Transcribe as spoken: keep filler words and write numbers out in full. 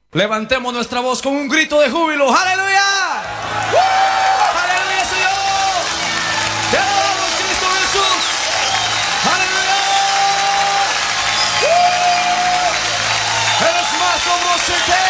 Levantemos nuestra voz con un grito de júbilo. ¡Aleluya! ¡Uh! ¡Aleluya, Señor! ¡Te alabamos, Cristo Jesús! ¡Aleluya! ¡Uh! ¡Eres más, somos eternos!